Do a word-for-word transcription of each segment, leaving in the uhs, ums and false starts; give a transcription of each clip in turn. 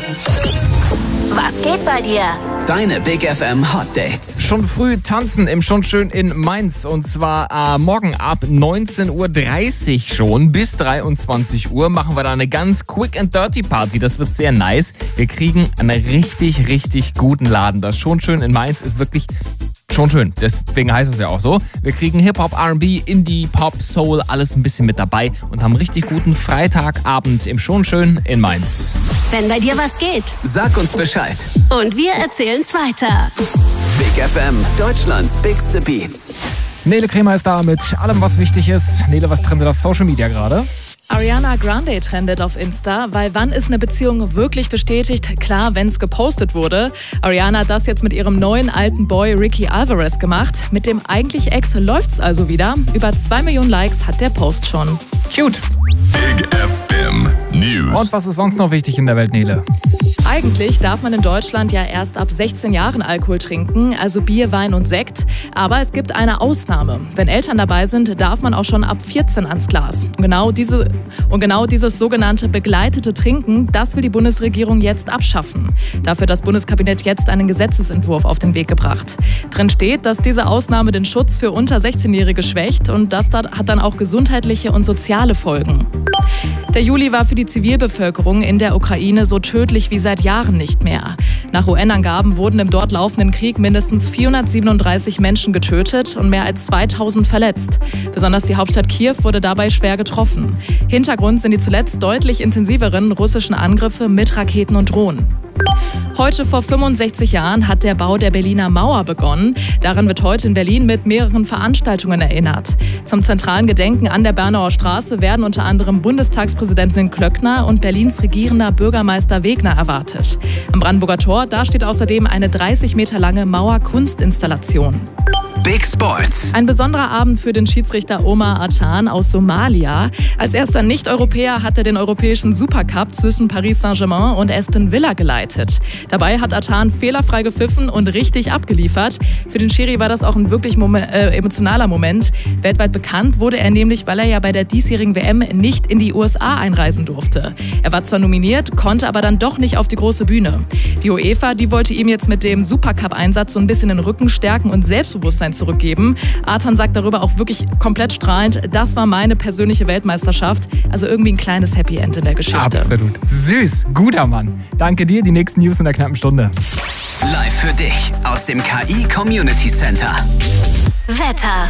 Was geht bei dir? Deine Big F M Hot Dates. Schon früh tanzen im Schon schön in Mainz. Und zwar äh, morgen ab neunzehn Uhr dreißig schon bis dreiundzwanzig Uhr machen wir da eine ganz Quick and Dirty Party. Das wird sehr nice. Wir kriegen einen richtig, richtig guten Laden. Das Schon schön in Mainz ist wirklich schon schön. Deswegen heißt es ja auch so. Wir kriegen Hip-Hop, R and B, Indie, Pop, Soul, alles ein bisschen mit dabei und haben einen richtig guten Freitagabend im Schon schön in Mainz. Wenn bei dir was geht, Sag uns Bescheid. und wir erzählen's weiter. Big F M, Deutschlands bigste Beats. Nele Kremer ist da mit allem, was wichtig ist. Nele, was trendet auf Social Media gerade? Ariana Grande trendet auf Insta, weil wann ist eine Beziehung wirklich bestätigt? Klar, wenn es gepostet wurde. Ariana hat das jetzt mit ihrem neuen alten Boy Ricky Alvarez gemacht. Mit dem eigentlich Ex läuft's also wieder. Über zwei Millionen Likes hat der Post schon. Cute. Big F M News. Und was ist sonst noch wichtig in der Welt, Nele? Eigentlich darf man in Deutschland ja erst ab sechzehn Jahren Alkohol trinken, also Bier, Wein und Sekt. Aber es gibt eine Ausnahme. Wenn Eltern dabei sind, darf man auch schon ab vierzehn ans Glas. Und genau, diese, und genau dieses sogenannte begleitete Trinken, das will die Bundesregierung jetzt abschaffen. Dafür hat das Bundeskabinett jetzt einen Gesetzesentwurf auf den Weg gebracht. Drin steht, dass diese Ausnahme den Schutz für unter sechzehnjährige schwächt und das hat dann auch gesundheitliche und soziale Folgen. Der Juli war für die Zivilbevölkerung in der Ukraine so tödlich wie seit Jahren nicht mehr. Nach U N-Angaben wurden im dort laufenden Krieg mindestens vierhundertsiebenunddreißig Menschen getötet und mehr als zweitausend verletzt. Besonders die Hauptstadt Kiew wurde dabei schwer getroffen. Hintergrund sind die zuletzt deutlich intensiveren russischen Angriffe mit Raketen und Drohnen. Heute vor fünfundsechzig Jahren hat der Bau der Berliner Mauer begonnen. Daran wird heute in Berlin mit mehreren Veranstaltungen erinnert. Zum zentralen Gedenken an der Bernauer Straße werden unter anderem Bundestagspräsidentin Klöckner und Berlins regierender Bürgermeister Wegner erwartet. Am Brandenburger Tor, da steht außerdem eine dreißig Meter lange Mauerkunstinstallation. Big Sports. Ein besonderer Abend für den Schiedsrichter Omar Atan aus Somalia. Als erster Nicht-Europäer hat er den europäischen Supercup zwischen Paris Saint-Germain und Aston Villa geleitet. Dabei hat Atan fehlerfrei gepfiffen und richtig abgeliefert. Für den Schiri war das auch ein wirklich Moment, äh, emotionaler Moment. Weltweit bekannt wurde er nämlich, weil er ja bei der diesjährigen W M nicht in die U S A einreisen durfte. Er war zwar nominiert, konnte aber dann doch nicht auf die große Bühne. Die UEFA, die wollte ihm jetzt mit dem Supercup-Einsatz so ein bisschen den Rücken stärken und Selbstbewusstsein zurückgeben. Atan sagt darüber auch wirklich komplett strahlend, das war meine persönliche Weltmeisterschaft. Also irgendwie ein kleines Happy End in der Geschichte. Absolut. Süß. Guter Mann. Danke dir. Die nächsten News in der knappen Stunde. Live für dich aus dem K I Community Center. Wetter.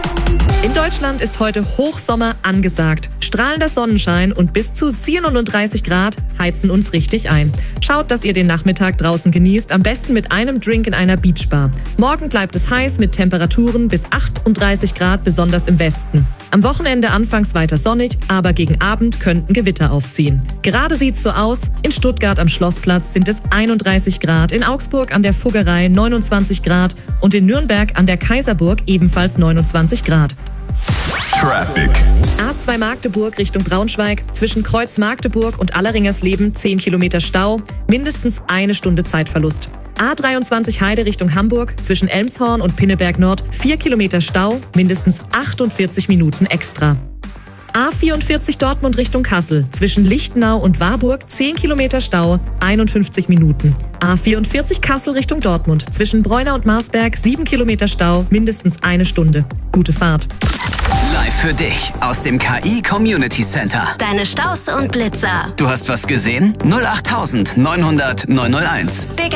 In Deutschland ist heute Hochsommer angesagt. Strahlender Sonnenschein und bis zu siebenunddreißig Grad heizen uns richtig ein. Schaut, dass ihr den Nachmittag draußen genießt, am besten mit einem Drink in einer Beachbar. Morgen bleibt es heiß mit Temperaturen bis achtunddreißig Grad, besonders im Westen. Am Wochenende anfangs weiter sonnig, aber gegen Abend könnten Gewitter aufziehen. Gerade sieht's so aus, in Stuttgart am Schlossplatz sind es einunddreißig Grad, in Augsburg an der Fuggerei neunundzwanzig Grad und in Nürnberg an der Kaiserburg ebenfalls neunundzwanzig Grad. Traffic. A zwei Magdeburg Richtung Braunschweig, zwischen Kreuz Magdeburg und Alleringersleben zehn Kilometer Stau, mindestens eine Stunde Zeitverlust. A dreiundzwanzig Heide Richtung Hamburg, zwischen Elmshorn und Pinneberg Nord vier Kilometer Stau, mindestens achtundvierzig Minuten extra. A vierundvierzig Dortmund Richtung Kassel, zwischen Lichtenau und Warburg zehn Kilometer Stau, einundfünfzig Minuten. A vierundvierzig Kassel Richtung Dortmund, zwischen Bräuna und Marsberg sieben Kilometer Stau, mindestens eine Stunde. Gute Fahrt. Live für dich aus dem K I Community Center. Deine Staus und Blitzer. Du hast was gesehen? null acht neunhundert neunhunderteins. Big